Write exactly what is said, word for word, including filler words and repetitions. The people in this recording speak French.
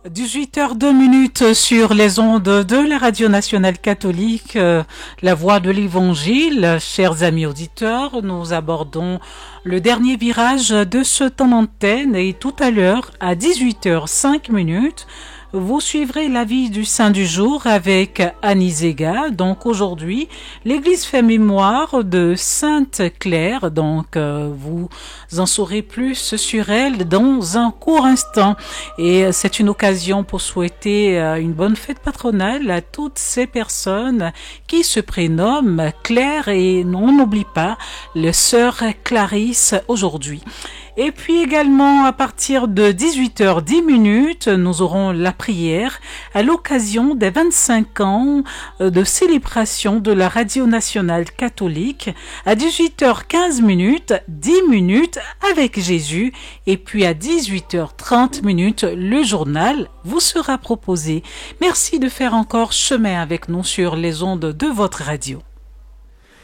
dix-huit heures deux minutes sur les ondes de la Radio Nationale Catholique, euh, la voix de l'Évangile. Chers amis auditeurs, nous abordons le dernier virage de ce temps d'antenne et tout à l'heure, à dix-huit heures cinq minutes, vous suivrez la vie du Saint du jour avec Annie Zega. Donc aujourd'hui, l'Église fait mémoire de Sainte Claire. Donc euh, vous en saurez plus sur elle dans un court instant. Et c'est une occasion pour souhaiter euh, une bonne fête patronale à toutes ces personnes qui se prénomment Claire, et on n'oublie pas le sœur Clarisse aujourd'hui. Et puis également, à partir de dix-huit heures dix minutes, nous aurons la prière à l'occasion des vingt-cinq ans de célébration de la Radio Nationale Catholique. À dix-huit heures quinze minutes, dix minutes avec Jésus. Et puis à dix-huit heures trente minutes, le journal vous sera proposé. Merci de faire encore chemin avec nous sur les ondes de votre radio.